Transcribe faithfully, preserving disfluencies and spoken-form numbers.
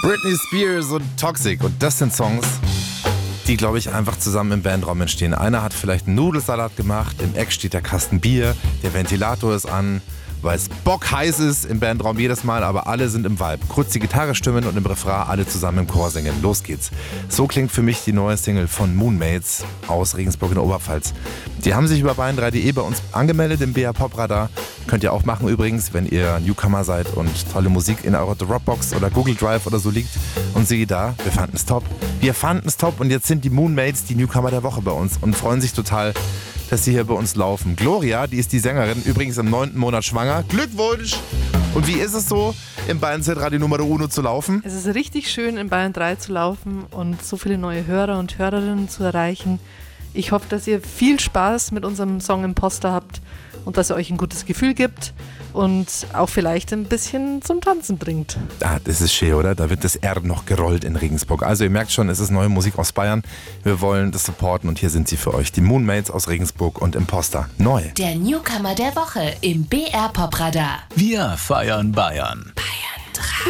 Britney Spears und Toxic. Und das sind Songs, die, glaube ich, einfach zusammen im Bandraum entstehen. Einer hat vielleicht einen Nudelsalat gemacht, im Eck steht der Kasten Bier, der Ventilator ist an, weil es bockheiß ist im Bandraum jedes Mal, aber alle sind im Vibe. Kurz die Gitarre stimmen und im Refrain alle zusammen im Chor singen. Los geht's. So klingt für mich die neue Single von Moonmates aus Regensburg in der Oberpfalz. Die haben sich über bayern drei punkt de bei uns angemeldet im B R Pop Radar. Könnt ihr auch machen übrigens, wenn ihr Newcomer seid und tolle Musik in eurer Dropbox oder Google Drive oder so liegt. Und siehe da, wir fanden es top. Wir fanden es top und jetzt sind die Moonmates die Newcomer der Woche bei uns und freuen sich total, dass sie hier bei uns laufen. Gloria, die ist die Sängerin, übrigens im neunten Monat schwanger. Glückwunsch! Und wie ist es so, im Bayern Z Radio Numero Uno zu laufen? Es ist richtig schön, in Bayern drei zu laufen und so viele neue Hörer und Hörerinnen zu erreichen. Ich hoffe, dass ihr viel Spaß mit unserem Song Imposter habt und dass er euch ein gutes Gefühl gibt und auch vielleicht ein bisschen zum Tanzen bringt. Ah, das ist schön, oder? Da wird das R noch gerollt in Regensburg. Also ihr merkt schon, es ist neue Musik aus Bayern. Wir wollen das supporten und hier sind sie für euch. Die Moonmates aus Regensburg und Imposter. Neu. Der Newcomer der Woche im B R Pop Radar. Wir feiern Bayern.